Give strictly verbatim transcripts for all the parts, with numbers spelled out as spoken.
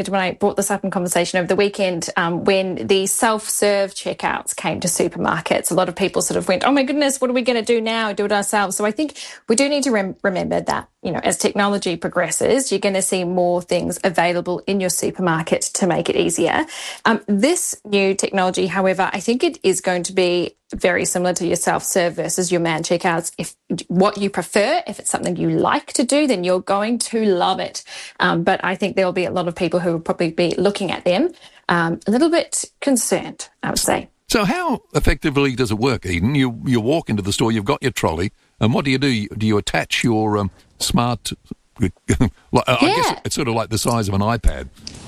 when I brought this up in conversation over the weekend, um, when the self-serve checkouts came to supermarkets, a lot of people sort of went, oh my goodness, what are we going to do now? Do it ourselves. So I think we do need to rem- remember that, you know, as technology progresses, you're going to see more things available in your supermarket to make it easier. Um, this new technology, however, I think it is going to be very similar to your self-serve versus your man checkouts. If what you prefer, if it's something you like to do, then you're going to love it. Um, but I think there will be a lot of people who will probably be looking at them um, a little bit concerned, I would say. So how effectively does it work, Eden? You you walk into the store, you've got your trolley, and what do you do? Do you attach your um, smart... I yeah. guess it's sort of like the size of an iPad.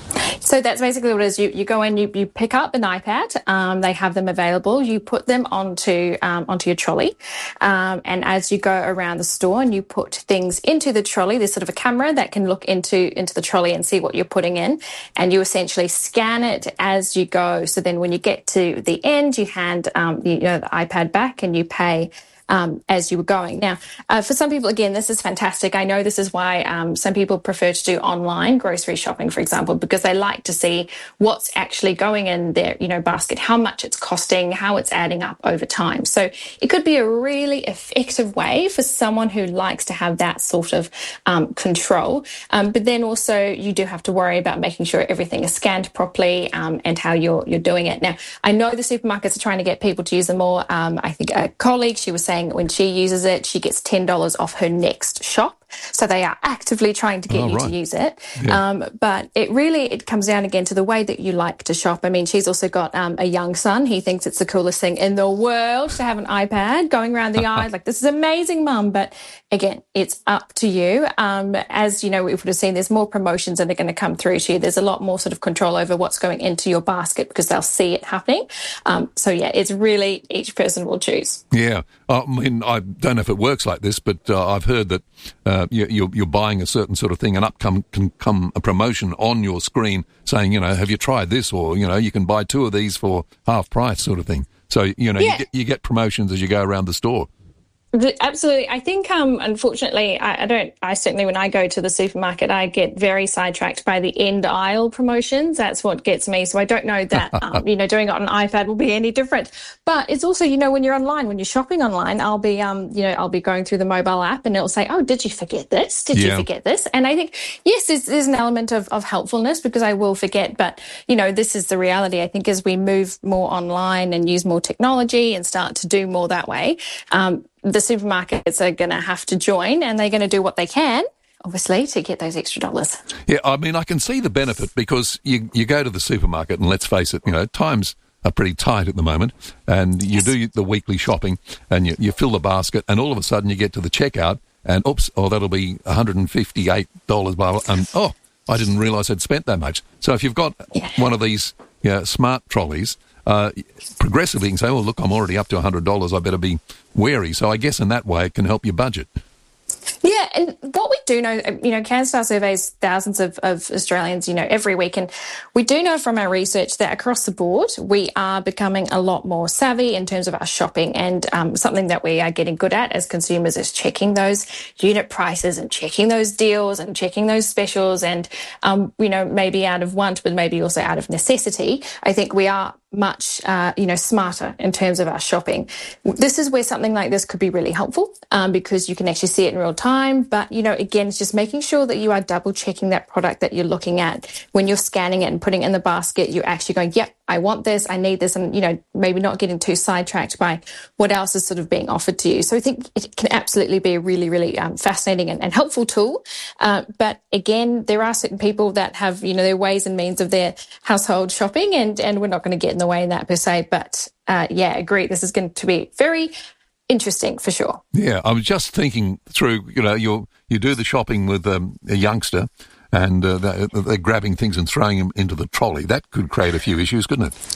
So that's basically what it is. You, you go in, you, you pick up an iPad. Um, they have them available. You put them onto um, onto your trolley. Um, and as you go around the store and you put things into the trolley, there's sort of a camera that can look into, into the trolley and see what you're putting in. And you essentially scan it as you go. So then when you get to the end, you hand um, the, you know, the iPad back and you pay Um, as you were going. Now, uh, for some people, again, this is fantastic. I know this is why um, some people prefer to do online grocery shopping, for example, because they like to see what's actually going in their, you know, basket, how much it's costing, how it's adding up over time. So it could be a really effective way for someone who likes to have that sort of um, control. Um, but then also you do have to worry about making sure everything is scanned properly um, and how you're you're doing it. Now, I know the supermarkets are trying to get people to use them more. Um, I think a colleague, she was saying, when she uses it, she gets ten dollars off her next shop. So they are actively trying to get oh, you right. to use it. Yeah. Um, but it really, it comes down again to the way that you like to shop. I mean, she's also got um, a young son. He thinks it's the coolest thing in the world to have an iPad going around the aisle. Like, this is amazing, Mum. But again, it's up to you. Um, as you know, we would have seen, there's more promotions that are going to come through to you. There's a lot more sort of control over what's going into your basket because they'll see it happening. Um, so yeah, it's really, each person will choose. Yeah. I mean, I don't know if it works like this, but uh, I've heard that uh, you, you're, you're buying a certain sort of thing and up come, can come a promotion on your screen saying, you know, have you tried this? Or, you know, you can buy two of these for half price sort of thing. So, you know, yeah. you, get, you get promotions as you go around the store. Absolutely. I think, um, unfortunately, I, I don't, I certainly, when I go to the supermarket, I get very sidetracked by the end aisle promotions. That's what gets me. So I don't know that, um, you know, doing it on an iPad will be any different. But it's also, you know, when you're online, when you're shopping online, I'll be, um, you know, I'll be going through the mobile app and it'll say, oh, did you forget this? Did yeah. you forget this? And I think, yes, there's, there's an element of, of helpfulness because I will forget. But, you know, this is the reality. I think as we move more online and use more technology and start to do more that way, um, the supermarkets are going to have to join and they're going to do what they can, obviously, to get those extra dollars. Yeah, I mean, I can see the benefit because you, you go to the supermarket and let's face it, you know, times are pretty tight at the moment and you yes. do the weekly shopping and you, you fill the basket and all of a sudden you get to the checkout and, oops, oh, that'll be one hundred fifty-eight dollars, blah, blah, and, oh, I didn't realise I'd spent that much. So if you've got yeah. one of these you know, smart trolleys, Uh, progressively you can say, oh, look, I'm already up to one hundred dollars. I better be wary. So I guess in that way it can help your budget. Yeah, and what we do know, you know, CanStar surveys thousands of, of Australians, you know, every week. And we do know from our research that across the board, we are becoming a lot more savvy in terms of our shopping. And um, something that we are getting good at as consumers is checking those unit prices and checking those deals and checking those specials. And, um, you know, maybe out of want, but maybe also out of necessity, I think we are much, uh, you know, smarter in terms of our shopping. This is where something like this could be really helpful um, because you can actually see it in real time. But, you know, again, it's just making sure that you are double checking that product that you're looking at. When you're scanning it and putting it in the basket, you're actually going, yep, I want this, I need this, and, you know, maybe not getting too sidetracked by what else is sort of being offered to you. So I think it can absolutely be a really, really um, fascinating and, and helpful tool. Uh, but again, there are certain people that have, you know, their ways and means of their household shopping, and, and we're not going to get in the way in that per se. But uh, yeah, agree. This is going to be very interesting for sure. Yeah, I was just thinking through, you know, you you do the shopping with um, a youngster, and uh, they're, they're grabbing things and throwing them into the trolley. That could create a few issues, couldn't it?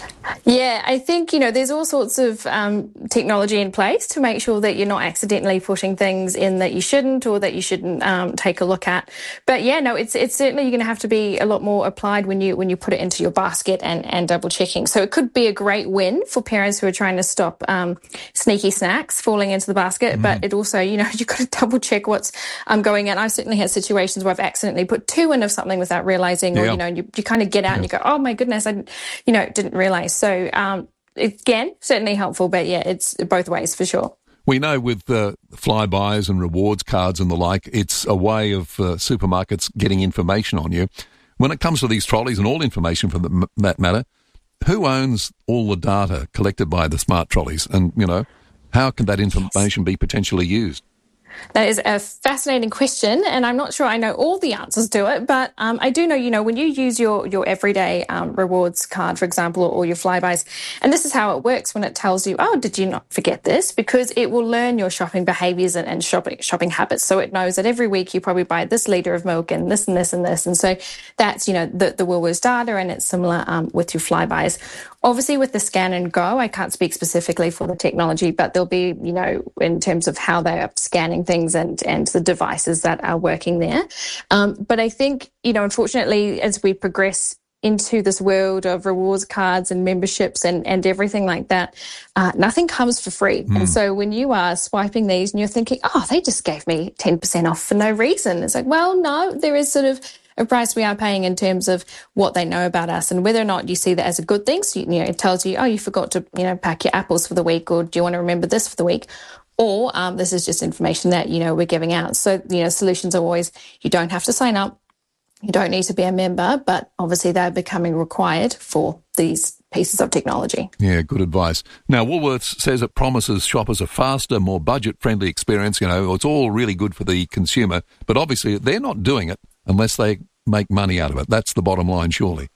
Yeah, I think, you know, there's all sorts of um, technology in place to make sure that you're not accidentally putting things in that you shouldn't or that you shouldn't um, take a look at. But yeah, no, it's it's certainly you're going to have to be a lot more applied when you when you put it into your basket and, and double checking. So it could be a great win for parents who are trying to stop um, sneaky snacks falling into the basket. Mm. But it also, you know, you've got to double check what's um, going in. I've certainly had situations where I've accidentally put two in of something without realizing, yeah. or, you know, you, you kind of get out yeah. and you go, oh my goodness, I, you know, didn't realize. So Um, again, certainly helpful, but yeah, it's both ways for sure. We know with uh, flybys and rewards cards and the like, it's a way of uh, supermarkets getting information on you. When it comes to these trolleys and all information for the, that matter, who owns all the data collected by the smart trolleys? And, you know, how can that information be potentially used? That is a fascinating question, and I'm not sure I know all the answers to it, but um, I do know, you know, when you use your, your everyday um, rewards card, for example, or, or your flybys, and this is how it works when it tells you, oh, did you not forget this? Because it will learn your shopping behaviours and, and shopping shopping habits. So it knows that every week you probably buy this litre of milk and this and this and this. And so that's, you know, the, the Woolworths data, and it's similar um, with your flybys. Obviously, with the Scan and Go, I can't speak specifically for the technology, but there'll be, you know, in terms of how they are scanning things and, and the devices that are working there. Um, but I think, you know, unfortunately, as we progress into this world of rewards cards and memberships and, and everything like that, uh, nothing comes for free. Mm. And so when you are swiping these and you're thinking, oh, they just gave me ten percent off for no reason. It's like, well, no, there is sort of a price we are paying in terms of what they know about us and whether or not you see that as a good thing. So, you know, it tells you, oh, you forgot to, you know, pack your apples for the week, or do you want to remember this for the week? Or um, this is just information that, you know, we're giving out. So, you know, solutions are always, you don't have to sign up. You don't need to be a member, but obviously they're becoming required for these pieces of technology. Yeah, good advice. Now, Woolworths says it promises shoppers a faster, more budget-friendly experience. You know, it's all really good for the consumer, but obviously they're not doing it unless they make money out of it. That's the bottom line, surely.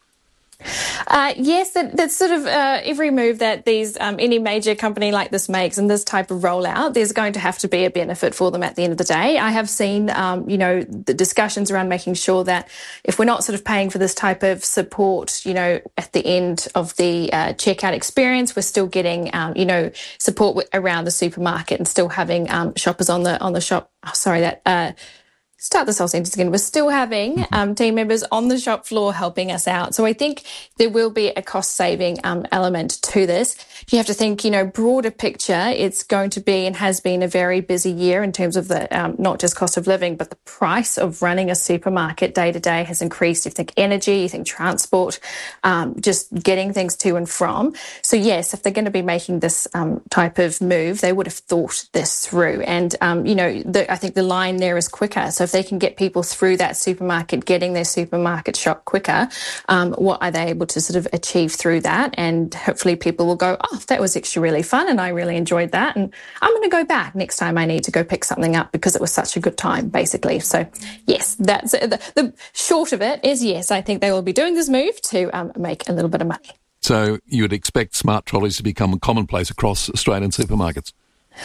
Uh, yes, that, that's sort of uh, every move that these um, any major company like this makes and this type of rollout, there's going to have to be a benefit for them at the end of the day. I have seen, um, you know, the discussions around making sure that if we're not sort of paying for this type of support, you know, at the end of the uh, checkout experience, we're still getting, um, you know, support w- around the supermarket and still having um, shoppers on the on the shop. Oh, sorry, that. Uh, Start this whole sentence again. We're still having um, team members on the shop floor helping us out. So I think there will be a cost-saving um, element to this. You have to think, you know, broader picture, it's going to be and has been a very busy year in terms of the um, not just cost of living, but the price of running a supermarket day to day has increased. You think energy, you think transport, um, just getting things to and from. So yes, if they're going to be making this um, type of move, they would have thought this through. And, um, you know, the, I think the line there is quicker. So if they can get people through that supermarket, getting their supermarket shop quicker, um, what are they able to sort of achieve through that? And hopefully people will go, oh, that was actually really fun and I really enjoyed that. And I'm going to go back next time I need to go pick something up because it was such a good time, basically. So, yes, that's the, the short of it is, yes, I think they will be doing this move to um, make a little bit of money. So you would expect smart trolleys to become commonplace across Australian supermarkets?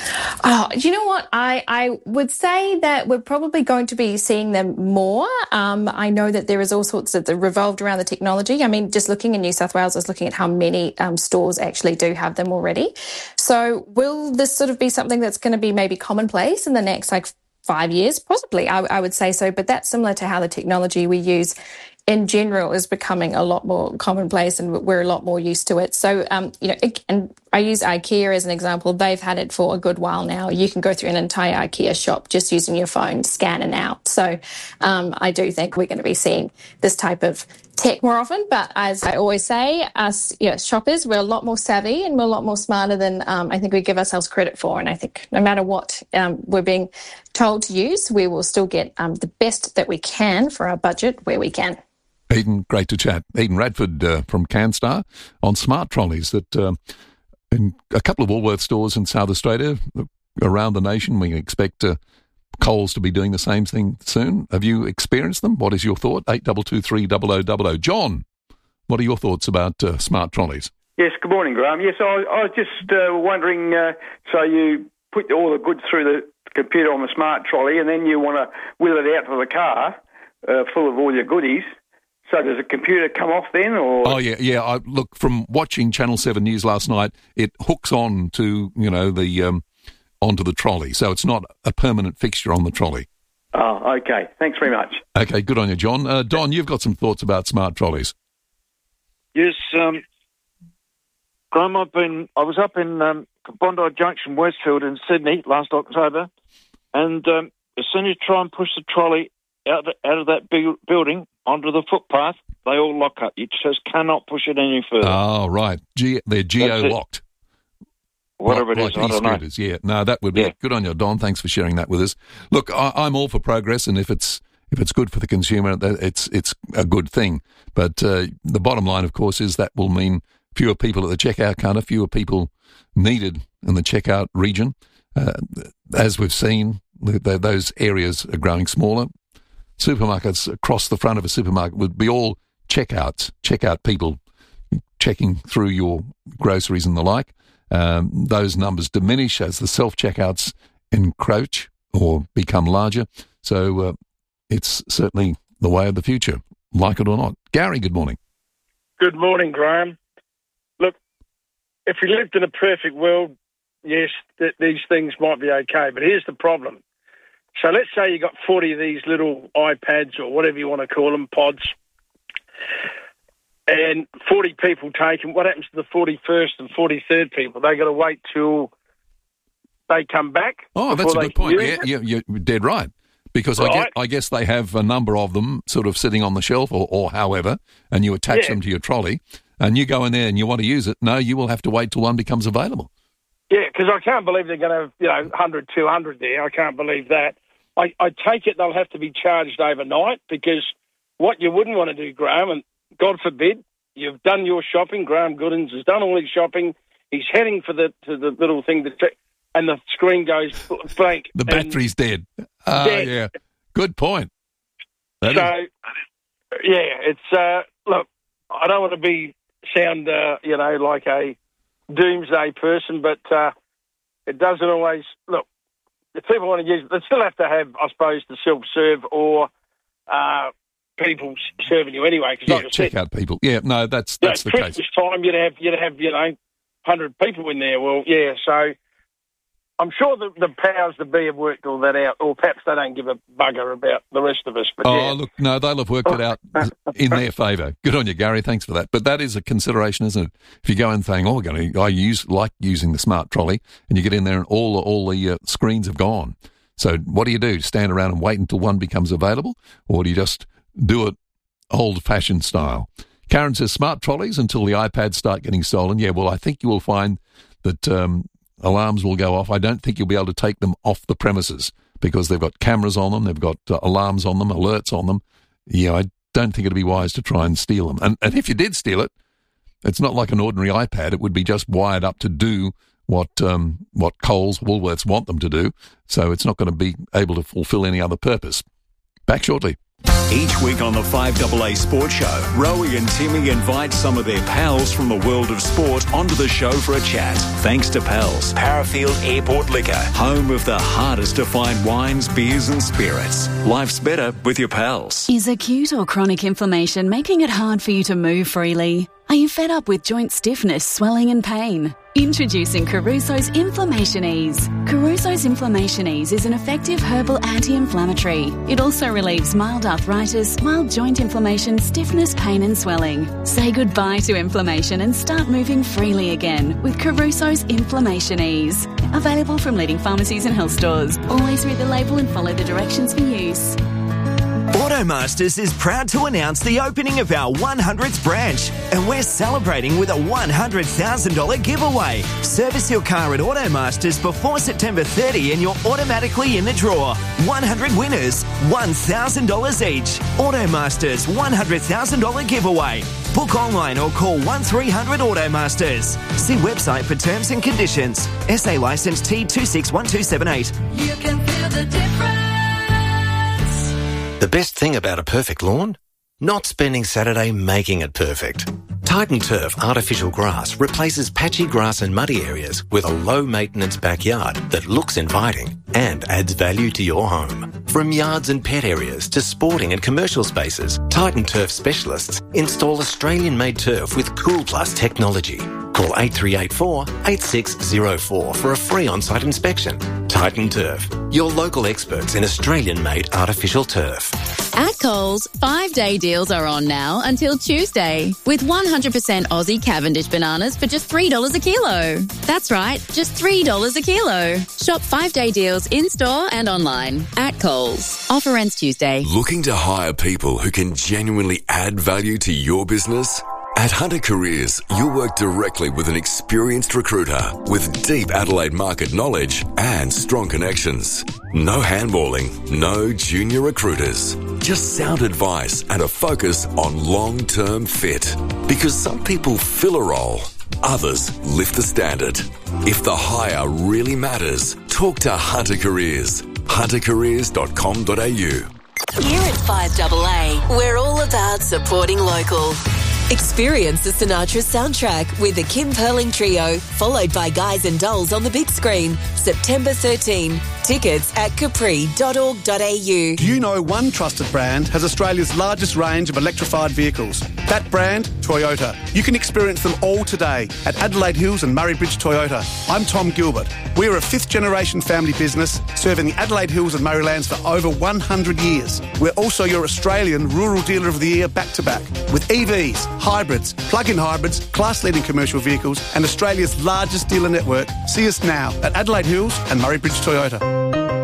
Oh, you know what? I, I would say that we're probably going to be seeing them more. Um, I know that there is all sorts of that revolved around the technology. I mean, just looking in New South Wales, I was looking at how many um, stores actually do have them already. So will this sort of be something that's going to be maybe commonplace in the next like five years? Possibly, I, I would say so. But that's similar to how the technology we use in general is becoming a lot more commonplace and we're a lot more used to it. So, um, you know, and I use IKEA as an example. They've had it for a good while now. You can go through an entire IKEA shop just using your phone, scanning out. So um, I do think we're going to be seeing this type of tech more often. But as I always say, us you know, shoppers, we're a lot more savvy and we're a lot more smarter than um, I think we give ourselves credit for. And I think no matter what um, we're being told to use, we will still get um, the best that we can for our budget where we can. Eden, great to chat. Eden Radford uh, from CanStar on smart trolleys that uh, in a couple of Woolworths stores in South Australia, around the nation, we expect uh, Coles to be doing the same thing soon. Have you experienced them? What is your thought? eight two two three zero zero zero zero. John, what are your thoughts about uh, smart trolleys? Yes, good morning, Graham. Yes, I, I was just uh, wondering, uh, so you put all the goods through the computer on the smart trolley and then you want to wheel it out to the car uh, full of all your goodies. So does the computer come off then, or? Oh yeah, yeah. I, look, from watching Channel Seven News last night, it hooks on to you know the um, onto the trolley, so it's not a permanent fixture on the trolley. Oh, okay. Thanks very much. Okay, good on you, John. Uh, Don, you've got some thoughts about smart trolleys. Yes, um, Graham, I've been. I was up in um, Bondi Junction, Westfield, in Sydney last October, and um, as soon as you try and push the trolley out of, out of that big building onto the footpath, they all lock up. You just cannot push it any further. Oh, right. Ge- they're geo-locked. Whatever like, it is, like I don't know. E-scooters, yeah. No, that would be Yeah. good on you, Don. Thanks for sharing that with us. Look, I, I'm all for progress, and if it's if it's good for the consumer, that- it's it's a good thing. But uh, the bottom line, of course, is that will mean fewer people at the checkout counter, fewer people needed in the checkout region. Uh, as we've seen, th- th- those areas are growing smaller. Supermarkets across the front of a supermarket would be all checkouts, checkout people checking through your groceries and the like. Um, those numbers diminish as the self-checkouts encroach or become larger. So uh, it's certainly the way of the future, like it or not. Gary, good morning. Good morning, Graham. Look, if we lived in a perfect world, yes, th- these things might be okay. But here's the problem. So let's say you got forty of these little iPads or whatever you want to call them, pods, and forty people take them. What happens to the forty-first and forty-third people? They got to wait till they come back? Oh, that's a before they good point. can Yeah, use it? yeah, you're dead right. Because I, get, Right. I guess they have a number of them sort of sitting on the shelf or, or however, and you attach Yeah. them to your trolley, and you go in there and you want to use it. No, you will have to wait till one becomes available. Yeah, because I can't believe they're going to have, you know, one hundred, two hundred there. I can't believe that. I, I take it they'll have to be charged overnight, because what you wouldn't want to do, Graham, and God forbid, you've done your shopping, Graham Goodins has done all his shopping, he's heading for the to the little thing to check, and the screen goes blank. The and battery's dead. Ah, dead. yeah. Good point. That So, is- yeah, it's, uh, look, I don't want to be, sound, uh, you know, like a doomsday person, but uh, it doesn't always, look, if people want to use, they still have to have, I suppose, the self-serve or uh, people serving you anyway. Cause yeah, like I check said, out people. Yeah, no, that's you know, that's the case. Christmas time, you'd have, you'd have, you know, one hundred people in there. Well, yeah, so I'm sure the, the powers that be have worked all that out, or perhaps they don't give a bugger about the rest of us. But Oh, yeah. look, no, they'll have worked it out in their favour. Good on you, Gary. Thanks for that. But that is a consideration, isn't it? If you go and think, oh, going to, I use like using the smart trolley, and you get in there and all all the uh, screens have gone. So what do you do? Stand around and wait until one becomes available, or do you just do it old-fashioned style? Karen says smart trolleys until the iPads start getting stolen. Yeah, well, I think you will find that um, alarms will go off. I don't think you'll be able to take them off the premises because they've got cameras on them, they've got uh, alarms on them, alerts on them. Yeah, I don't think it'd be wise to try and steal them. And, and if you did steal it, it's not like an ordinary iPad. It would be just wired up to do what um, what Coles, Woolworths want them to do. So it's not going to be able to fulfill any other purpose. Back shortly. Each week on the five A A Sports Show, Rowie and Timmy invite some of their pals from the world of sport onto the show for a chat. Thanks to Pals, Parafield Airport Liquor, home of the hardest to find wines, beers and spirits. Life's better with your pals. Is acute or chronic inflammation making it hard for you to move freely? Are you fed up with joint stiffness, swelling and pain? Introducing Caruso's Inflammation Ease. Caruso's Inflammation Ease is an effective herbal anti-inflammatory. It also relieves mild arthritis, mild joint inflammation, stiffness, pain and swelling. Say goodbye to inflammation and start moving freely again with Caruso's Inflammation Ease. Available from leading pharmacies and health stores. Always read the label and follow the directions for use. Automasters is proud to announce the opening of our one hundredth branch, and we're celebrating with a one hundred thousand dollars giveaway. Service your car at Automasters before September thirtieth and you're automatically in the draw. one hundred winners, one thousand dollars each. Automasters one hundred thousand dollars giveaway. Book online or call one three hundred Automasters. See website for terms and conditions. S A licence T two six one two seven eight. You can feel the difference. The best thing about a perfect lawn? Not spending Saturday making it perfect. Titan Turf Artificial Grass replaces patchy grass and muddy areas with a low-maintenance backyard that looks inviting and adds value to your home. From yards and pet areas to sporting and commercial spaces, Titan Turf specialists install Australian-made turf with Cool Plus technology. Call eight three eight four, eight six zero four for a free on-site inspection. Titan Turf, your local experts in Australian-made artificial turf. At Coles, five-day deals are on now until Tuesday, with one hundred percent Aussie Cavendish bananas for just three dollars a kilo. That's right, just three dollars a kilo. Shop five-day deals in-store and online at Coles. Offer ends Tuesday. Looking to hire people who can genuinely add value to your business? At Hunter Careers, you'll work directly with an experienced recruiter with deep Adelaide market knowledge and strong connections. No handballing, no junior recruiters. Just sound advice and a focus on long-term fit. Because some people fill a role, others lift the standard. If the hire really matters, talk to Hunter Careers. hunter careers dot com dot a u. Here at five A A, we're all about supporting local. Experience the Sinatra soundtrack with the Kim Perling Trio, followed by Guys and Dolls on the big screen, September thirteenth. Tickets at capri dot org dot a u. Do you know one trusted brand has Australia's largest range of electrified vehicles? That brand, Toyota. You can experience them all today at Adelaide Hills and Murray Bridge Toyota. I'm Tom Gilbert. We're a fifth-generation family business serving the Adelaide Hills and Murraylands for over one hundred years. We're also your Australian Rural Dealer of the Year back-to-back with E Vs, hybrids, plug-in hybrids, class-leading commercial vehicles and Australia's largest dealer network. See us now at Adelaide Hills and Murray Bridge Toyota.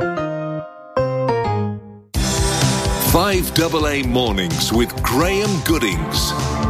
five A A Mornings with Graham Goodings.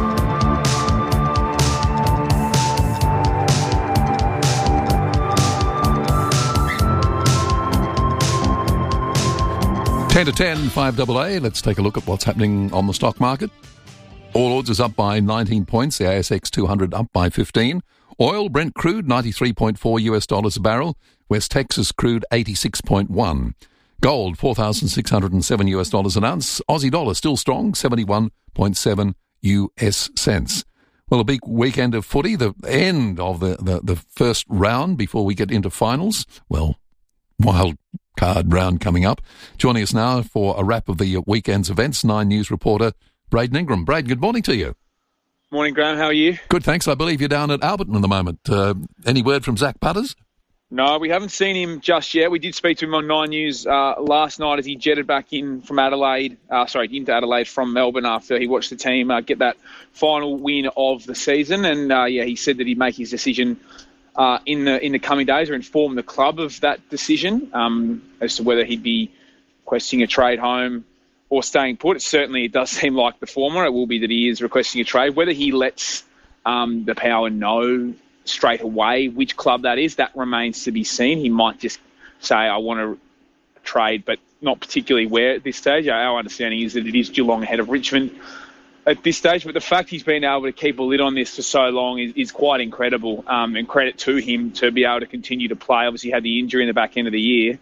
ten to ten, five A A. Let's take a look at what's happening on the stock market. All Ords is up by nineteen points. The A S X two hundred up by fifteen. Oil, Brent crude, ninety-three point four US dollars a barrel. West Texas crude, eighty-six point one. Gold, four thousand six hundred seven US dollars an ounce. Aussie dollar still strong, seventy-one point seven U S cents. Well, a big weekend of footy, the end of the, the, the first round before we get into finals. Well, wild card round coming up. Joining us now for a wrap of the weekend's events, Nine News reporter Braden Ingram. Braden, good morning to you. Morning, Graham. How are you? Good, thanks. I believe you're down at Alberton at the moment. Uh, any word from Zach Butters? No, we haven't seen him just yet. We did speak to him on Nine News uh, last night as he jetted back in from Adelaide, uh, sorry, into Adelaide from Melbourne after he watched the team uh, get that final win of the season. And, uh, yeah, he said that he'd make his decision uh, in the in the coming days or inform the club of that decision um, as to whether he'd be requesting a trade home or staying put. Certainly, it does seem like the former. It will be that he is requesting a trade. Whether he lets um, the Power know straight away which club that is, that remains to be seen. He might just say, I want to trade, but not particularly where at this stage. Our understanding is that it is Geelong ahead of Richmond at this stage, but the fact he's been able to keep a lid on this for so long is, is quite incredible, um, and credit to him to be able to continue to play. Obviously, he had the injury in the back end of the year.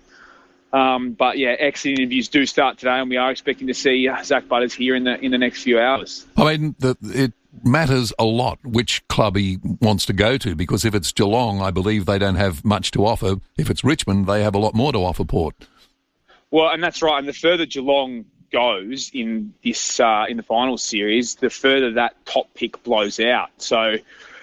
Um, but, yeah, exit interviews do start today, and we are expecting to see uh, Zach Butters here in the in the next few hours. I mean, the, it matters a lot which club he wants to go to, because if it's Geelong, I believe they don't have much to offer. If it's Richmond, they have a lot more to offer Port. Well, and that's right. And the further Geelong goes in this uh, in the finals series, the further that top pick blows out. So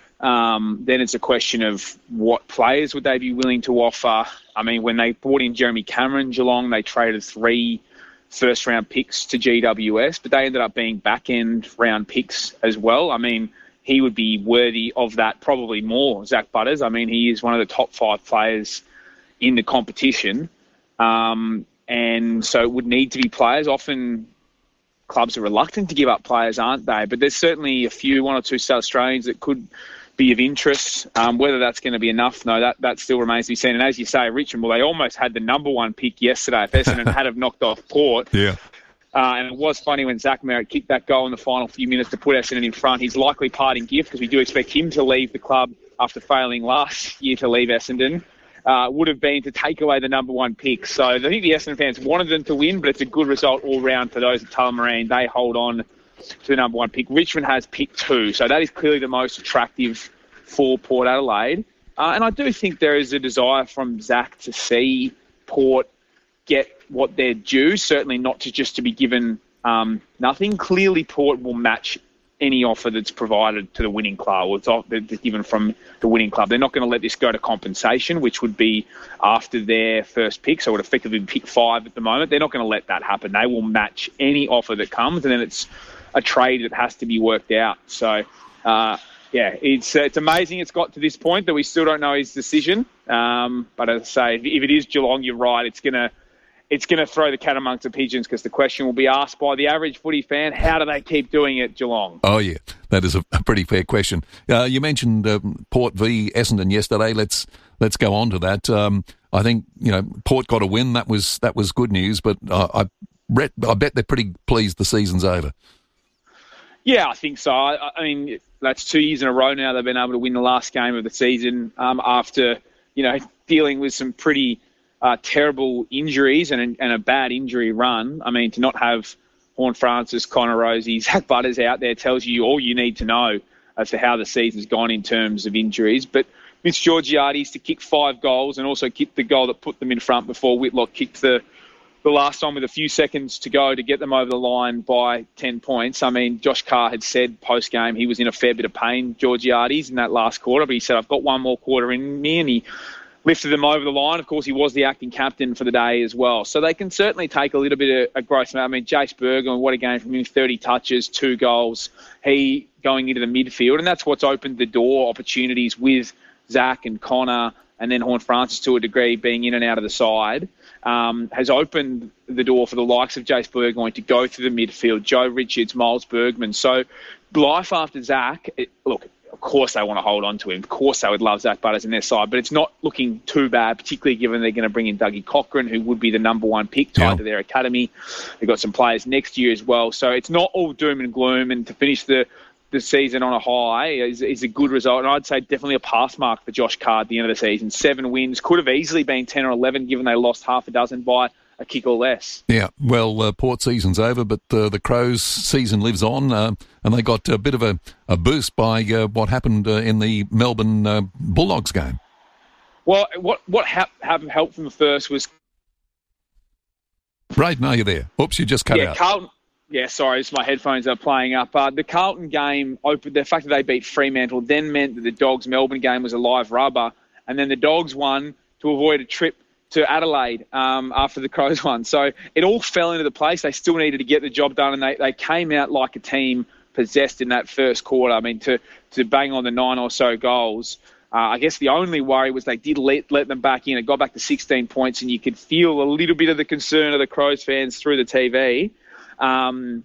um, then it's a question of what players would they be willing to offer. I mean, when they brought in Jeremy Cameron, Geelong, they traded three first-round picks to G W S, but they ended up being back-end round picks as well. I mean, he would be worthy of that probably more, Zach Butters. I mean, he is one of the top five players in the competition. Um, and so it would need to be players. Often clubs are reluctant to give up players, aren't they? But there's certainly a few, one or two South Australians that could be of interest. Um, whether that's going to be enough, no, that, that still remains to be seen. And as you say, Richmond, well, they almost had the number one pick yesterday. If Essendon had have knocked off Port. Yeah. Uh, and it was funny when Zach Merritt kicked that goal in the final few minutes to put Essendon in front. His likely parting gift, because we do expect him to leave the club after failing last year to leave Essendon, uh, would have been to take away the number one pick. So I think the Essendon fans wanted them to win, but it's a good result all round for those at Tullamarine. They hold on to the number one pick. Richmond has pick two, so that is clearly the most attractive for Port Adelaide. Uh, and I do think there is a desire from Zach to see Port get what they're due. Certainly not to just to be given um, nothing. Clearly, Port will match any offer that's provided to the winning club, or it's given from the winning club. They're not going to let this go to compensation, which would be after their first pick, so it would effectively be pick five at the moment. They're not going to let that happen. They will match any offer that comes, and then it's a trade that has to be worked out. So, uh, yeah, it's uh, it's amazing it's got to this point that we still don't know his decision. Um, but as I say, if, if it is Geelong, you're right, it's going to It's going to throw the cat amongst the pigeons, because the question will be asked by the average footy fan, how do they keep doing it, Geelong? Oh, yeah, that is a, a pretty fair question. Uh, you mentioned um, Port v Essendon yesterday. Let's let's go on to that. Um, I think, you know, Port got a win. That was that was good news, but uh, I, read, I bet they're pretty pleased the season's over. Yeah, I think so. I, I mean, that's two years in a row now they've been able to win the last game of the season um, after, you know, dealing with some pretty... Uh, terrible injuries and, and a bad injury run. I mean, to not have Horne-Francis, Connor Rozee, Zach Butters out there tells you all you need to know as to how the season's gone in terms of injuries. But Mitch Georgiades to kick five goals and also kick the goal that put them in front before Whitlock kicked the, the last time with a few seconds to go to get them over the line by ten points. I mean, Josh Carr had said post-game he was in a fair bit of pain, Georgiades, in that last quarter, but he said, I've got one more quarter in me, and he lifted them over the line. Of course, he was the acting captain for the day as well. So they can certainly take a little bit of a growth. I mean, Jace Bergman, what a game from him, thirty touches, two goals. He going into the midfield, and that's what's opened the door, opportunities with Zach and Connor, and then Horne-Francis to a degree being in and out of the side, um, has opened the door for the likes of Jace Bergman to go through the midfield, Joe Richards, Miles Bergman. So life after Zach, it, look, of course they want to hold on to him. Of course they would love Zach Butters in their side, but it's not looking too bad, particularly given they're going to bring in Dougie Cochran, who would be the number one pick tied yeah. to their academy. They've got some players next year as well. So it's not all doom and gloom, and to finish the, the season on a high is, is a good result. And I'd say definitely a pass mark for Josh Carr at the end of the season. Seven wins, could have easily been ten or eleven, given they lost half a dozen by a kick or less. Yeah, well, uh, Port season's over, but uh, the Crows season lives on, uh, and they got a bit of a, a boost by uh, what happened uh, in the Melbourne uh, Bulldogs game. Well, what what ha- helped from the first was... Right, now you're there. Oops, you just cut yeah, out. Carlton. Yeah, sorry, it's my headphones are playing up. Uh, the Carlton game, opened, the fact that they beat Fremantle then meant that the Dogs-Melbourne game was a live rubber, and then the Dogs won to avoid a trip to Adelaide um, after the Crows won. So it all fell into the place. They still needed to get the job done, and they, they came out like a team possessed in that first quarter. I mean, to, to bang on the nine or so goals. Uh, I guess the only worry was they did let, let them back in. It got back to sixteen points, and you could feel a little bit of the concern of the Crows fans through the T V. Um,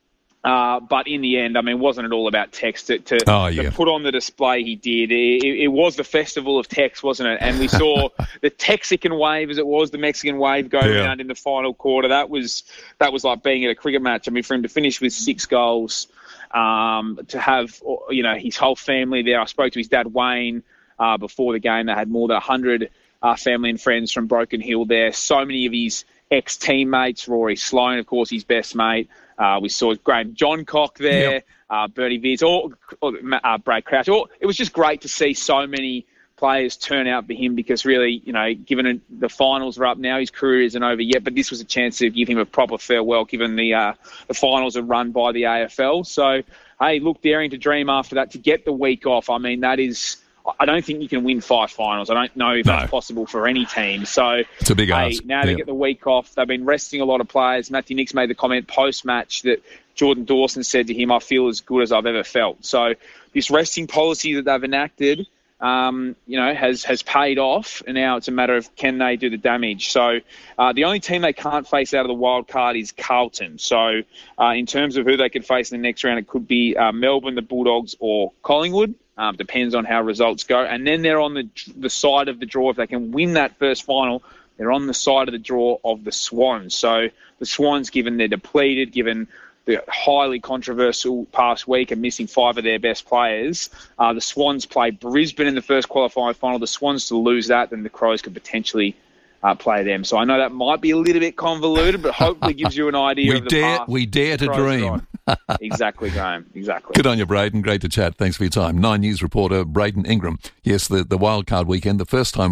uh, but in the end, I mean, wasn't it all about Tex to, to, oh, yeah. to put on the display he did? It, it, it was the festival of Tex, wasn't it? And we saw the Texican wave, as it was, the Mexican wave go yeah. around in the final quarter. That was that was like being at a cricket match. I mean, for him to finish with six goals, um, to have, you know, his whole family there. I spoke to his dad, Wayne, uh, before the game. They had more than one hundred uh, family and friends from Broken Hill there. So many of his ex-teammates, Rory Sloane, of course, his best mate. Uh, we saw Graham Johncock there, yep. uh, Bertie Viz, or, or uh, Brad Crouch. Or, it was just great to see so many players turn out for him, because really, you know, given the finals are up now, his career isn't over yet, but this was a chance to give him a proper farewell, given the uh, the finals are run by the A F L. So, hey, look, daring to dream after that, to get the week off, I mean, that is... I don't think you can win five finals. I don't know if no. that's possible for any team. So, it's a big hey, ask. now they yeah. get the week off. They've been resting a lot of players. Matthew Nicks made the comment post-match that Jordan Dawson said to him, I feel as good as I've ever felt. So this resting policy that they've enacted, um, you know, has, has paid off, and now it's a matter of can they do the damage. So uh, the only team they can't face out of the wild card is Carlton. So uh, in terms of who they could face in the next round, it could be uh, Melbourne, the Bulldogs, or Collingwood. Um, depends on how results go. And then they're on the the side of the draw. If they can win that first final, they're on the side of the draw of the Swans. So the Swans, given they're depleted, given the highly controversial past week and missing five of their best players, uh, the Swans play Brisbane in the first qualifying final. The Swans to lose that, then the Crows could potentially uh, play them. So I know that might be a little bit convoluted, but hopefully gives you an idea we of the dare, path. We dare to dream. Exactly, Graham. Exactly. Good on you, Braden. Great to chat. Thanks for your time. Nine News reporter Braden Ingram. Yes, the, the wildcard weekend, the first time we've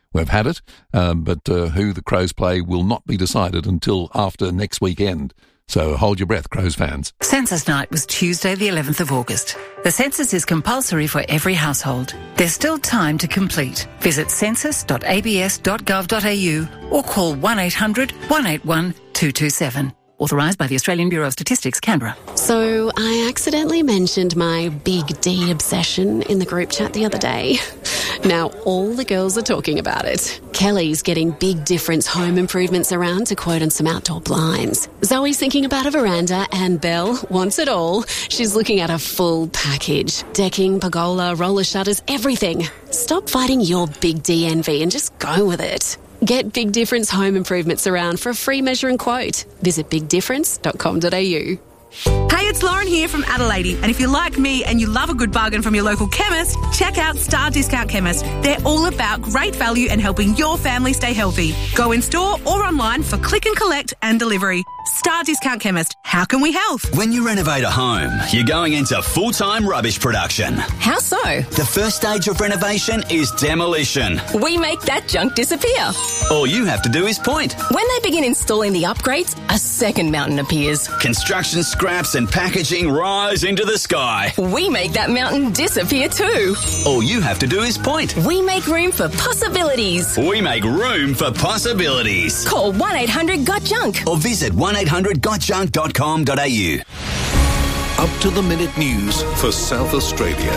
we've had it, um, but uh, who the Crows play will not be decided until after next weekend. So hold your breath, Crows fans. Census night was Tuesday the eleventh of August. The census is compulsory for every household. There's still time to complete. Visit census dot a b s dot gov dot a u or call one eight hundred, one eight one, two two seven. Authorised by the Australian Bureau of Statistics, Canberra. So I accidentally mentioned my Big D obsession in the group chat the other day. Now all the girls are talking about it. Kelly's getting Big Difference home improvements around to quote on some outdoor blinds. Zoe's thinking about a veranda and Belle wants it all. She's looking at a full package. Decking, pergola, roller shutters, everything. Stop fighting your Big D envy and just go with it. Get Big Difference home improvements around for a free measure and quote. Visit big difference dot com dot a u. Hey, it's Lauren here from Adelaide, and if you're like me and you love a good bargain from your local chemist, check out Star Discount Chemist. They're all about great value and helping your family stay healthy. Go in store or online for click and collect and delivery. Star Discount Chemist. How can we help? When you renovate a home, you're going into full-time rubbish production. How so? The first stage of renovation is demolition. We make that junk disappear. All you have to do is point. When they begin installing the upgrades, a second mountain appears. Construction scraps and packaging rise into the sky. We make that mountain disappear too. All you have to do is point. We make room for possibilities. We make room for possibilities. Call one eight hundred got junk or visit one eight hundred got junk dot com dot a u. Up to the minute news for South Australia.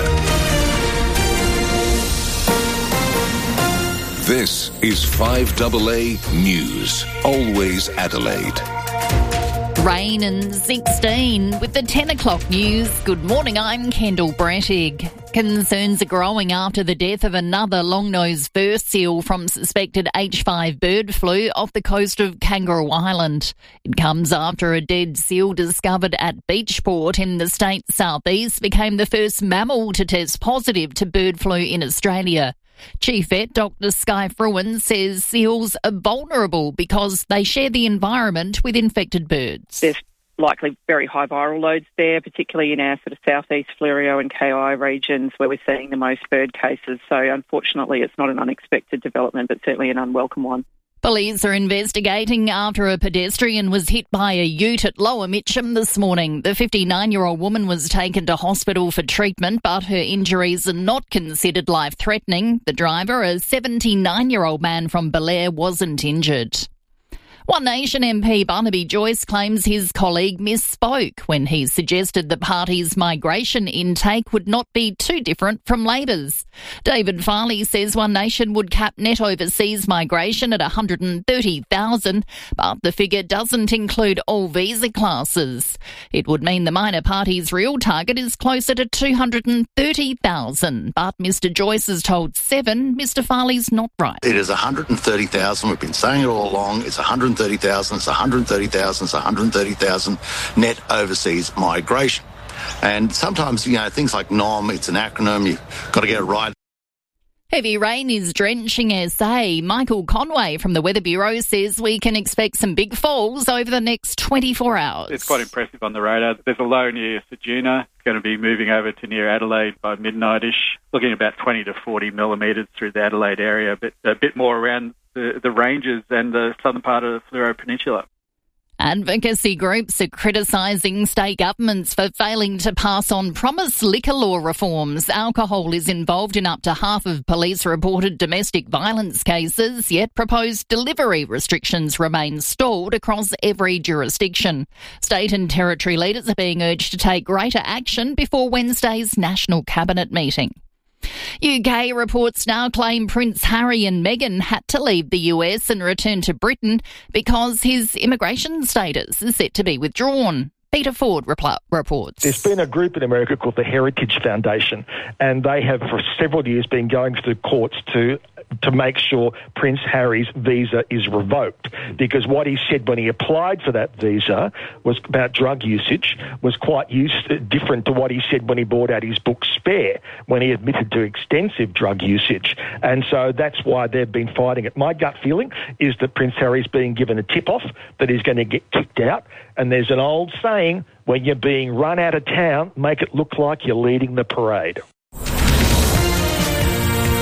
This is five A A News. Always Adelaide. Rain and sixteen with the ten o'clock news. Good morning, I'm Kendall Brettig. Concerns are growing after the death of another long-nosed fur seal from suspected H five bird flu off the coast of Kangaroo Island. It comes after a dead seal discovered at Beachport in the state's southeast became the first mammal to test positive to bird flu in Australia. Chief Vet Doctor Sky Fruin says seals are vulnerable because they share the environment with infected birds. There's likely very high viral loads there, particularly in our sort of southeast Fleurieu and K I regions where we're seeing the most bird cases. So unfortunately it's not an unexpected development, but certainly an unwelcome one. Police are investigating after a pedestrian was hit by a ute at Lower Mitcham this morning. The fifty-nine-year-old woman was taken to hospital for treatment, but her injuries are not considered life-threatening. The driver, a seventy-nine-year-old man from Belair, wasn't injured. One Nation M P Barnaby Joyce claims his colleague misspoke when he suggested the party's migration intake would not be too different from Labor's. David Farley says One Nation would cap net overseas migration at one hundred thirty thousand, but the figure doesn't include all visa classes. It would mean the minor party's real target is closer to two hundred thirty thousand, but Mister Joyce has told Seven Mister Farley's not right. It is one hundred thirty thousand. We've been saying it all along. It's one hundred thirty thousand, it's one hundred thirty thousand, it's one hundred thirty thousand net overseas migration. And sometimes, you know, things like N O M, it's an acronym, you've got to get it right. Heavy rain is drenching S A. Michael Conway from the Weather Bureau says we can expect some big falls over the next twenty-four hours. It's quite impressive on the radar. There's a low near Ceduna. It's going to be moving over to near Adelaide by midnight-ish, looking at about twenty to forty millimetres through the Adelaide area, but a bit more around the, the ranges and the southern part of the Fleurieu Peninsula. Advocacy groups are criticising state governments for failing to pass on promised liquor law reforms. Alcohol is involved in up to half of police-reported domestic violence cases, yet proposed delivery restrictions remain stalled across every jurisdiction. State and territory leaders are being urged to take greater action before Wednesday's National Cabinet meeting. U K reports now claim Prince Harry and Meghan had to leave the U S and return to Britain because his immigration status is set to be withdrawn. Peter Ford repl- reports. There's been a group in America called the Heritage Foundation, and they have for several years been going to the courts to to make sure Prince Harry's visa is revoked, because what he said when he applied for that visa was about drug usage was quite used, different to what he said when he brought out his book Spare, when he admitted to extensive drug usage. And so that's why they've been fighting it. My gut feeling is that Prince Harry's being given a tip-off that he's going to get kicked out, and there's an old saying, when you're being run out of town, make it look like you're leading the parade.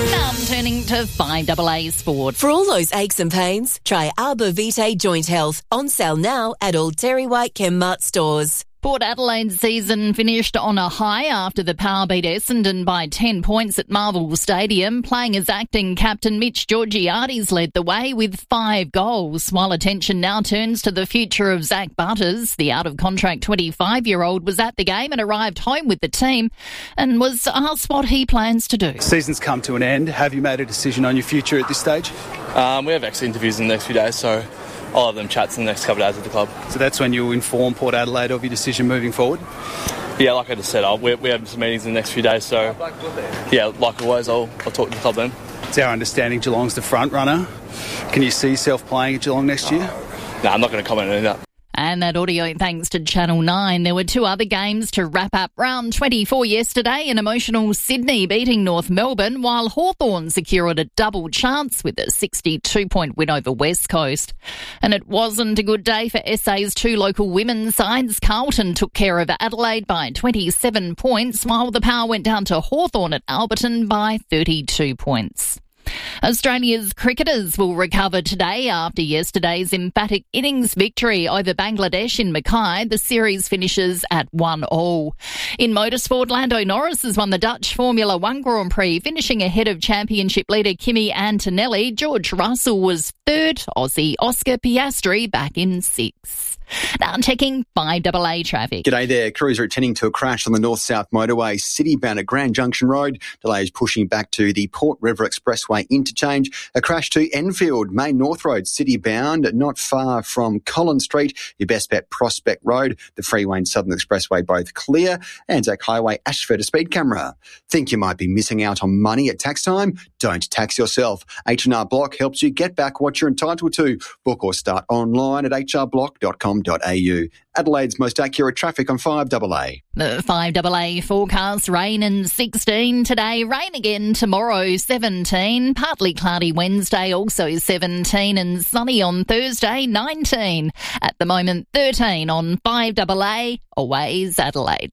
turning to five A A Sport. For all those aches and pains, try Arbor Vitae Joint Health. On sale now at all Terry White Chemmart stores. Port Adelaide's season finished on a high after the Power beat Essendon by ten points at Marvel Stadium. Playing as acting captain Mitch Georgiades led the way with five goals, while attention now turns to the future of Zach Butters. The out-of-contract twenty-five-year-old was at the game and arrived home with the team and was asked what he plans to do. Season's come to an end. Have you made a decision on your future at this stage? Um, we have exit interviews in the next few days, so I'll have them chats in the next couple of days with the club. So that's when you'll inform Port Adelaide of your decision moving forward? Yeah, like I just said, I'll, we, we have some meetings in the next few days, so yeah, like always, I'll, I'll talk to the club then. It's our understanding Geelong's the front runner. Can you see yourself playing at Geelong next year? No, I'm not going to comment on that. And that audio thanks to Channel nine. There were two other games to wrap up round twenty-four yesterday. An emotional Sydney beating North Melbourne, while Hawthorn secured a double chance with a sixty-two point win over West Coast. And it wasn't a good day for S A's two local women's sides. Carlton took care of Adelaide by twenty-seven points, while the Power went down to Hawthorn at Alberton by thirty-two points. Australia's cricketers will recover today after yesterday's emphatic innings victory over Bangladesh in Mackay. The series finishes at one all. In motorsport, Lando Norris has won the Dutch Formula One Grand Prix, finishing ahead of championship leader Kimi Antonelli. George Russell was third, Aussie Oscar Piastri back in sixth. Now checking five A A traffic. G'day there. Crews are attending to a crash on the north-south motorway, city-bound at Grand Junction Road. Delays pushing back to the Port River Expressway interchange. A crash to Enfield, Main North Road, city-bound, not far from Collins Street. Your best bet, Prospect Road. The Freeway and Southern Expressway both clear. Anzac Highway, Ashford, a speed camera. Think you might be missing out on money at tax time? Don't tax yourself. H and R Block helps you get back what you're entitled to. Book or start online at h r block dot com dot a u. Adelaide's most accurate traffic on five A A. The five A A forecast: rain and sixteen today, rain again tomorrow, seventeen, partly cloudy Wednesday, also seventeen, and sunny on Thursday, nineteen. At the moment, thirteen on five A A, always Adelaide.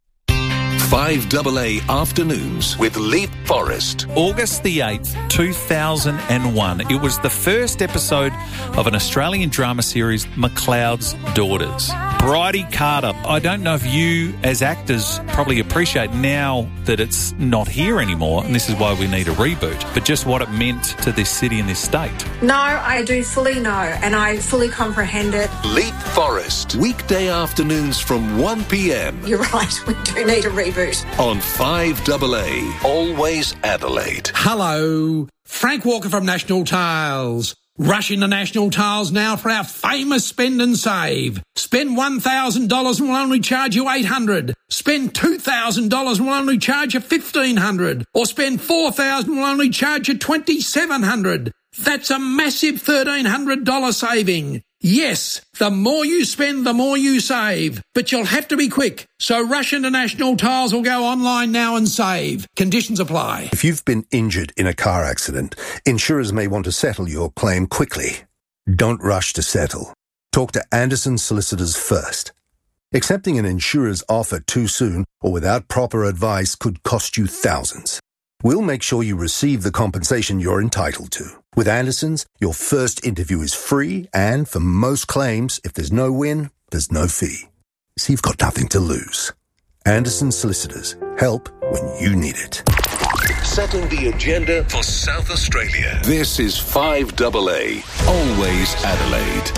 five A A Afternoons with Leap Forest. August the eighth, two thousand one. It was the first episode of an Australian drama series, McLeod's Daughters. Bridie Carter. I don't know if you, as actors, probably appreciate now that it's not here anymore, and this is why we need a reboot, but just what it meant to this city and this state. No, I do fully know, and I fully comprehend it. Leap Forest. Weekday afternoons from one p m. You're right, we do need a reboot. On five A A, always Adelaide. Hello, Frank Walker from National Tiles. Rush into National Tiles now for our famous spend and save. Spend one thousand dollars and we'll only charge you eight hundred dollars. Spend two thousand dollars and we'll only charge you fifteen hundred dollars. Or spend four thousand dollars and we'll only charge you twenty-seven hundred dollars. That's a massive thirteen hundred dollars saving. Yes, the more you spend, the more you save. But you'll have to be quick. So rush into National Tiles or go online now and save. Conditions apply. If you've been injured in a car accident, insurers may want to settle your claim quickly. Don't rush to settle. Talk to Anderson Solicitors first. Accepting an insurer's offer too soon or without proper advice could cost you thousands. We'll make sure you receive the compensation you're entitled to. With Anderson's, your first interview is free, and for most claims, if there's no win, there's no fee. So you've got nothing to lose. Anderson Solicitors. Help when you need it. Setting the agenda for South Australia. This is five A A, always Adelaide.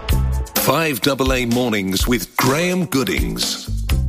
five A A Mornings with Graham Goodings.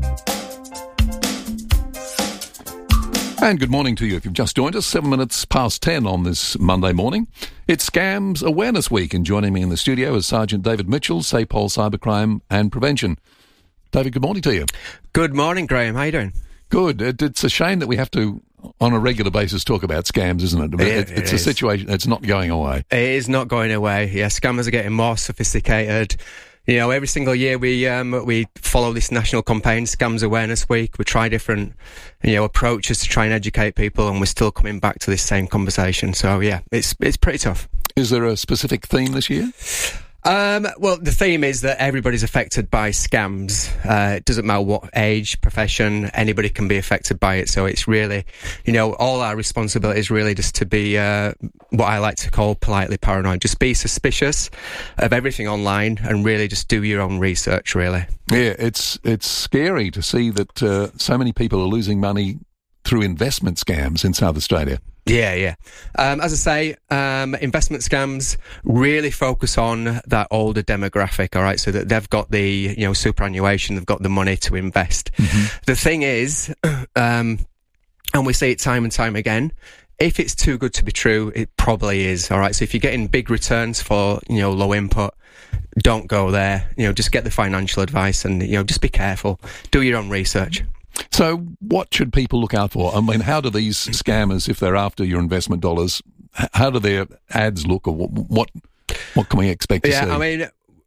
And good morning to you if you've just joined us, seven minutes past ten on this Monday morning. It's Scams Awareness Week, and joining me in the studio is Sergeant David Mitchell, SAPOL Cybercrime and Prevention. David, good morning to you. Good morning, Graham. How you doing? Good. It, it's a shame that we have to, on a regular basis, talk about scams, isn't it? It, it it's it a is. situation that's not going away. It is not going away. Yeah, scammers are getting more sophisticated. You know, every single year we um, we follow this national campaign, Scams Awareness Week. We try different, you know, approaches to try and educate people, and we're still coming back to this same conversation. So yeah, it's it's pretty tough. Is there a specific theme this year? Um, well, the theme is that everybody's affected by scams. Uh, it doesn't matter what age, profession, anybody can be affected by it. So it's really, you know, all our responsibility is really just to be uh, what I like to call politely paranoid. Just be suspicious of everything online and really just do your own research, really. Yeah, it's it's scary to see that uh, so many people are losing money through investment scams in South Australia. Yeah, yeah. Um, as I say, um, investment scams really focus on that older demographic, all right, so that they've got the, you know, superannuation, they've got the money to invest. Mm-hmm. The thing is, um, and we see it time and time again, if it's too good to be true, it probably is, all right? So if you're getting big returns for, you know, low input, don't go there. You know, just get the financial advice and, you know, just be careful. Do your own research. So what should people look out for? I mean, how do these scammers, if they're after your investment dollars, how do their ads look, or what what can we expect to yeah, see? I mean,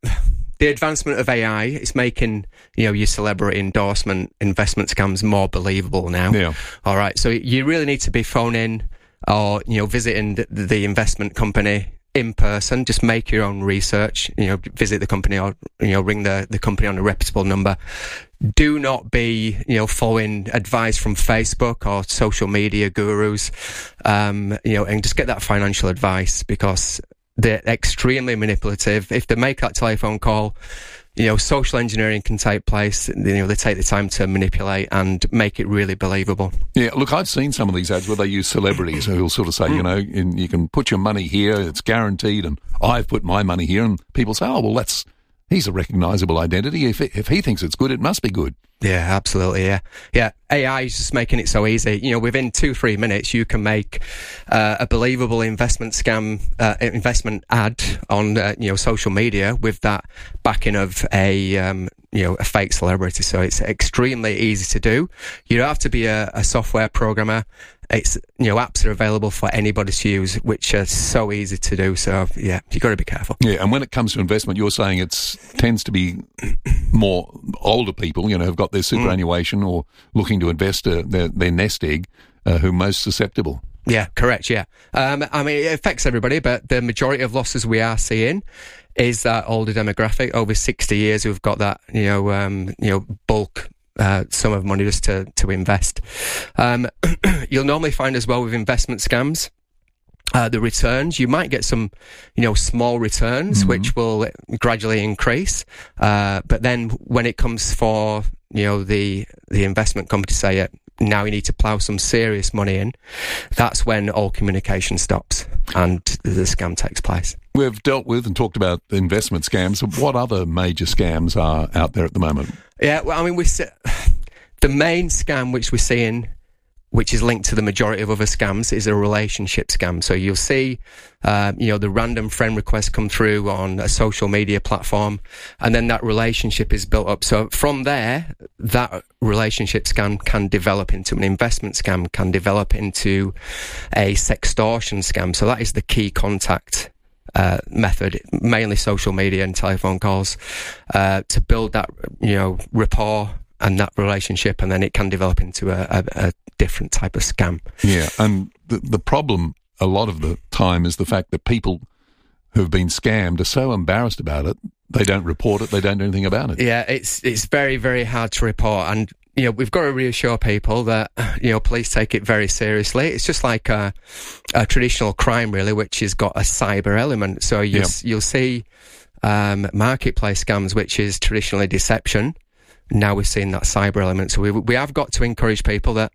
the advancement of A I is making, you know, your celebrity endorsement investment scams more believable now. Yeah. All right. So you really need to be phoning or, you know, visiting the, the investment company in person. Just make your own research, you know, visit the company or, you know, ring the, the company on a reputable number. Do not be, you know, following advice from Facebook or social media gurus, um, you know, and just get that financial advice because they're extremely manipulative. If they make that telephone call, you know, social engineering can take place. You know, they take the time to manipulate and make it really believable. Yeah, look, I've seen some of these ads where they use celebrities who will sort of say, you know, in, you can put your money here, it's guaranteed, and I've put my money here, and people say, oh, well, that's, he's a recognisable identity. If it, if he thinks it's good, it must be good. Yeah, absolutely, yeah. Yeah, A I is just making it so easy. You know, within two, three minutes, you can make uh, a believable investment scam, uh, investment ad on, uh, you know, social media with that backing of a, um, you know, a fake celebrity. So it's extremely easy to do. You don't have to be a, a software programmer. It's, you know, apps are available for anybody to use, which are so easy to do. So, yeah, you've got to be careful. Yeah, and when it comes to investment, you're saying it tends to be more older people, you know, who've got their superannuation mm. or looking to invest uh, their, their nest egg, uh, who are most susceptible. Yeah, correct, yeah. Um, I mean, it affects everybody, but the majority of losses we are seeing is that older demographic, over sixty years, who've got that, you know, um, you know, bulk Uh, sum of money just to, to invest. Um, you'll normally find as well with investment scams, uh, the returns, you might get some, you know, small returns, mm-hmm. which will gradually increase. Uh, but then when it comes for, you know, the, the investment company to say, it, now you need to plough some serious money in, that's when all communication stops and the scam takes place. We've dealt with and talked about investment scams. What other major scams are out there at the moment? Yeah, well, I mean, we see, the main scam which we're seeing, which is linked to the majority of other scams, is a relationship scam. So you'll see, uh, you know, the random friend request come through on a social media platform, and then that relationship is built up. So from there, that relationship scam can develop into an investment scam, can develop into a sextortion scam. So that is the key contact Uh, method, mainly social media and telephone calls, uh, to build that, you know, rapport and that relationship, and then it can develop into a, a, a different type of scam. Yeah, and the, the problem a lot of the time is the fact that people who've been scammed are so embarrassed about it, they don't report it, they don't do anything about it. Yeah, it's it's very, very hard to report, and you know, we've got to reassure people that, you know, police take it very seriously. It's just like a, a traditional crime, really, which has got a cyber element. So you'll, yep. you'll see um, marketplace scams, which is traditionally deception. Now we're seeing that cyber element. So we we have got to encourage people that,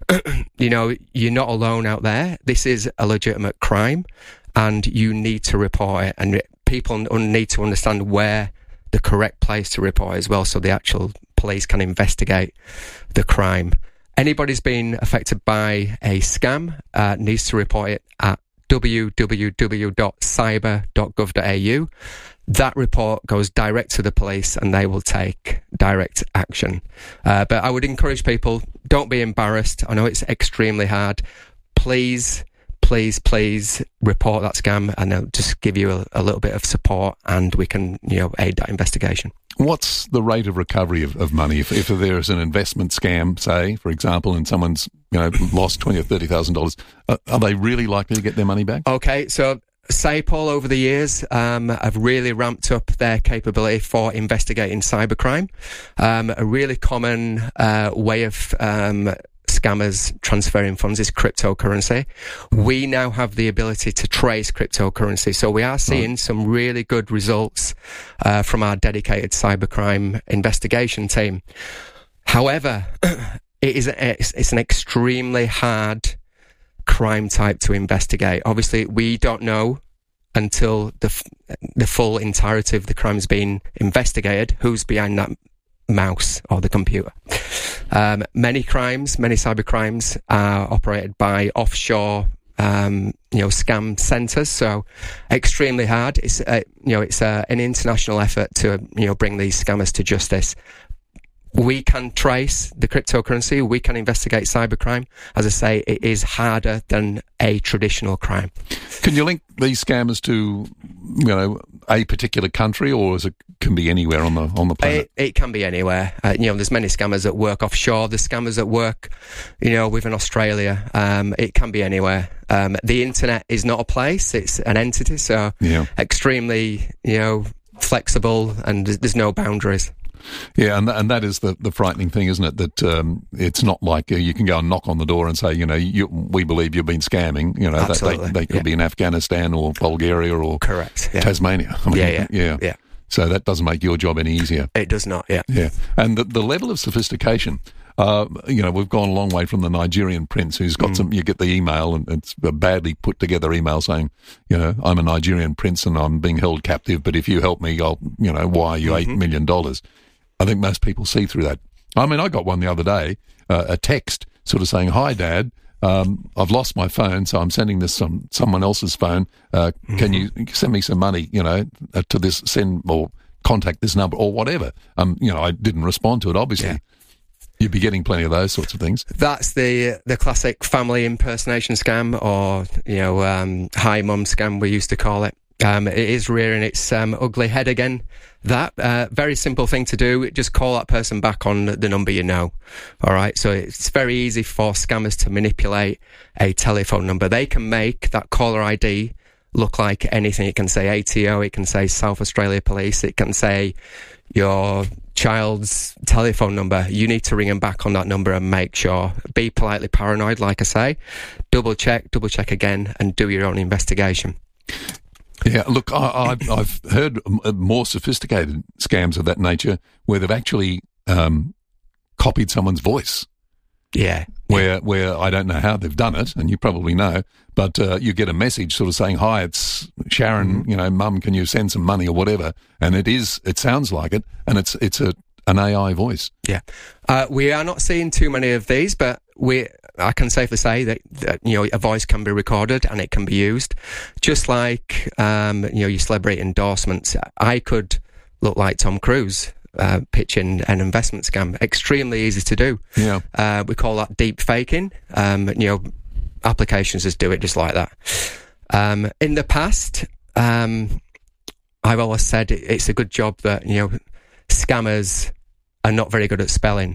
you know, you're not alone out there. This is a legitimate crime, and you need to report it. And people need to understand where the correct place to report as well, so the actual police can investigate the crime. Anybody's been affected by a scam uh, needs to report it at w w w dot cyber dot gov dot a u. That report goes direct to the police and they will take direct action. Uh, but I would encourage people, don't be embarrassed. I know it's extremely hard. Please, please, please report that scam, and I'll just give you a, a little bit of support, and we can, you know, aid that investigation. What's the rate of recovery of, of money if, if there is an investment scam, say, for example, and someone's, you know, lost twenty or thirty thousand dollars? Uh, are they really likely to get their money back? Okay, so SAPOL over the years um, have really ramped up their capability for investigating cybercrime. Um, a really common uh, way of um, scammers transferring funds is cryptocurrency. We now have the ability to trace cryptocurrency, so we are seeing right. some really good results uh, from our dedicated cybercrime investigation team. However, it is a, it's, it's an extremely hard crime type to investigate. Obviously, we don't know until the f- the full entirety of the crime has been investigated who's behind that mouse or the computer. Um, many crimes, many cyber crimes are operated by offshore, um, you know, scam centres. So extremely hard. It's uh, you know, it's uh, an international effort to you know bring these scammers to justice. We can trace the cryptocurrency. We can investigate cybercrime. As I say, it is harder than a traditional crime. Can you link these scammers to, you know, a particular country, or is it can be anywhere on the on the planet? It, it can be anywhere. Uh, you know, there's many scammers that work offshore. There's scammers that work, you know, within Australia. Um, it can be anywhere. Um, the internet is not a place; it's an entity. So, yeah. extremely, you know, flexible, and there's, there's no boundaries. Yeah, and th- and that is the, the frightening thing, isn't it? That um, it's not like uh, you can go and knock on the door and say, you know, you, we believe you've been scamming. You know, Absolutely. They, they could yeah. be in Afghanistan or Bulgaria or correct yeah. Tasmania. I mean, yeah, yeah, yeah, yeah. So that doesn't make your job any easier. It does not. Yeah, yeah. And the, the level of sophistication. Uh, you know, we've gone a long way from the Nigerian prince who's got mm. some, you get the email and it's a badly put together email saying, you know, I'm a Nigerian prince and I'm being held captive, but if you help me, I'll, you know, wire you mm-hmm. eight million dollars. I think most people see through that. I mean, I got one the other day, uh, a text sort of saying, hi, Dad, um, I've lost my phone, so I'm sending this on someone else's phone. Uh, mm-hmm. Can you send me some money, you know, uh, to this, send or contact this number or whatever? Um, you know, I didn't respond to it, obviously. Yeah. You'd be getting plenty of those sorts of things. That's the the classic family impersonation scam, or, you know, um, hi mum scam, we used to call it. Um, it is rearing its um, ugly head again. That uh, very simple thing to do. Just call that person back on the number you know. All right. So it's very easy for scammers to manipulate a telephone number. They can make that caller I D look like anything. It can say A T O. It can say South Australia Police. It can say your child's telephone number. You need to ring them back on that number and make sure. Be politely paranoid, like I say. Double check, double check again, and do your own investigation. Yeah, look, I, I've, I've heard more sophisticated scams of that nature where they've actually um, copied someone's voice. Yeah. Where where I don't know how they've done it, and you probably know, but uh, you get a message sort of saying, hi, it's Sharon, mm-hmm. you know, Mum, can you send some money or whatever? And it is, it sounds like it, and it's it's a an A I voice. Yeah. Uh, we are not seeing too many of these, but we... I can safely say that, that, you know, a voice can be recorded and it can be used. Just like, um, you know, your celebrity endorsements. I could look like Tom Cruise uh, pitching an investment scam. Extremely easy to do. Yeah. Uh, we call that deep faking. Um, you know, applications just do it just like that. Um, in the past, um, I've always said it, it's a good job that, you know, scammers are not very good at spelling.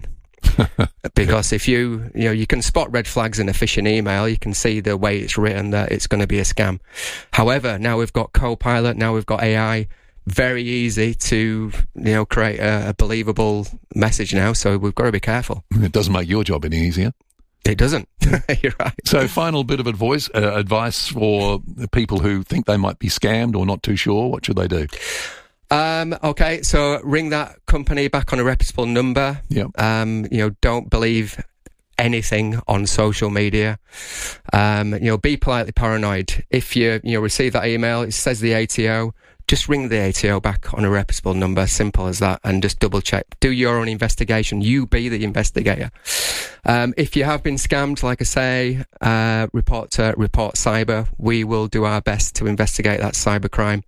Because if you, you know, you can spot red flags in a phishing email, you can see the way it's written that it's going to be a scam. However, now we've got Copilot, now we've got A I, very easy to, you know, create a, a believable message now, so we've got to be careful. It doesn't make your job any easier. It doesn't. You're right. So final bit of advice, uh, advice for people who think they might be scammed or not too sure, what should they do? Um, okay, so ring that company back on a reputable number. Yeah. Um, you know, don't believe anything on social media. Um, you know, be politely paranoid. If you, you know, receive that email, it says the A T O, just ring the A T O back on a reputable number. Simple as that. And just double check. Do your own investigation. You be the investigator. Um, if you have been scammed, like I say, uh, report to Report Cyber. We will do our best to investigate that cybercrime.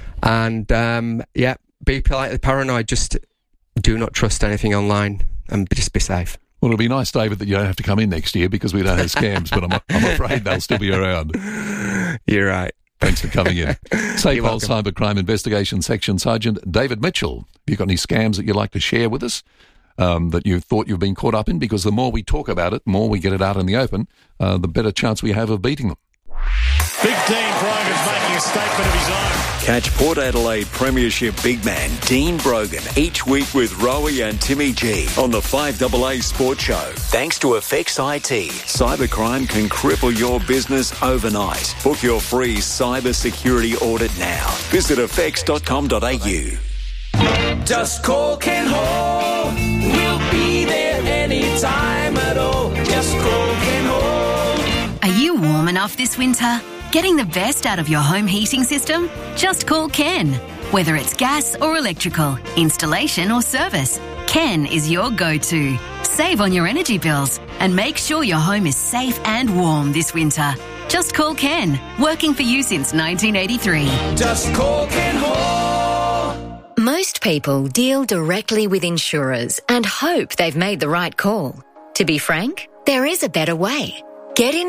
And, um, yeah, be politely paranoid. Just do not trust anything online and just be safe. Well, it'll be nice, David, that you don't have to come in next year because we don't have scams, but I'm, I'm afraid they'll still be around. You're right. Thanks for coming in. SAPOL Cybercrime Investigation Section Sergeant David Mitchell. Have you got any scams that you'd like to share with us um, that you thought you've been caught up in? Because the more we talk about it, the more we get it out in the open, uh, the better chance we have of beating them. Big Dean Private is making statement of his own. Catch Port Adelaide Premiership big man Dean Brogan each week with Rowie and Timmy G on the five A A Sports Show. Thanks to Effects I T. Cybercrime can cripple your business overnight. Book your free cyber security audit now. Visit effects dot com dot a u. Just call Ken Hall. We'll be there anytime at all. Just call Ken Hall. Are you warm enough this winter? Getting the best out of your home heating system? Just call Ken. Whether it's gas or electrical, installation or service, Ken is your go-to. Save on your energy bills and make sure your home is safe and warm this winter. Just call Ken, working for you since nineteen eighty-three. Just call Ken Hall. Most people deal directly with insurers and hope they've made the right call. To be frank, there is a better way. Get in